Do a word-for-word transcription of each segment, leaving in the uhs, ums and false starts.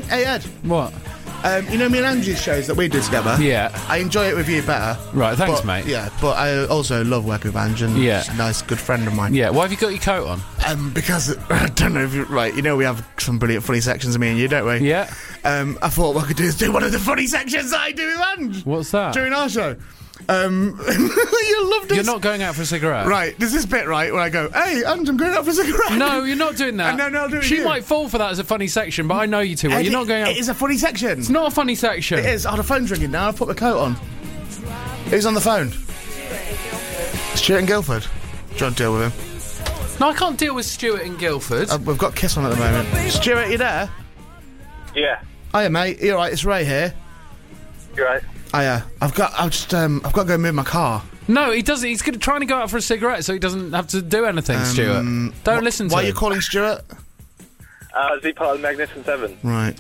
hey Ed. What? Um, you know me and Angie's shows that we do together? Yeah. I enjoy it with you better. Right, thanks, but, mate. Yeah, but I also love working with Angie, and Yeah. she's a nice, good friend of mine. Yeah, why have you got your coat on? Um, because, I don't know if you're right, you know we have some brilliant funny sections of me and you, don't we? Yeah. Um, I thought what I could do is do one of the funny sections that I do with Ange. What's that? During our show. Um, you'll love this. You're not going out for a cigarette? Right, there's this bit, right, where I go, hey, Ange, I'm going out for a cigarette. No, you're not doing that. Uh, no, no, I'll do it She with you. might fall for that as a funny section, but I know you too well. Ed, You're not going out... It is a funny section. It's not a funny section. It is. Oh, the phone's ringing now. I've put my coat on. Who's on the phone? Stuart in Guildford. Do you want to deal with him? No, I can't deal with Stuart in Guildford. Uh, we've got Kiss on at the moment. Stuart, you there? Yeah. Hiya, mate. You alright? It's Ray here. You're right. Hiya. I've got. I've just. Um. I've got to go move my car. No, he doesn't. He's gonna, trying to go out for a cigarette so he doesn't have to do anything, Um, Stuart. Don't wh- listen to Why him. are you calling Stuart? Uh, is he part of the Magnificent Seven? Right.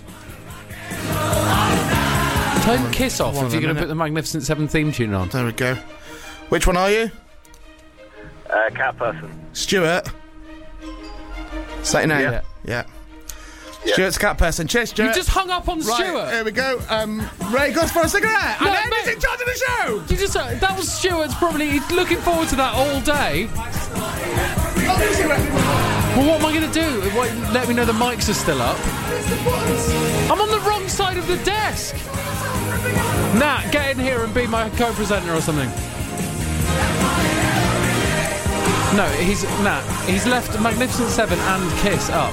Turn Kiss off One if of you're them, going to innit? put the Magnificent Seven theme tune on. There we go. Which one are you? Uh, cat person. Stuart. Is that your name? Yeah. Yeah. Yeah. Stuart's cat person. Cheers, Stuart. You just hung up on Right, Stuart. here we go. Um, Ray goes for a cigarette. No, and then mate. he's in charge of the show. You just uh, that was Stuart's probably he's looking forward to that all day. Well, what am I going to do? What, let me know the mics are still up. I'm on the wrong side of the desk. Nat, get in here and be my co-presenter or something. No, he's Nat. He's left Magnificent Seven and Kiss up.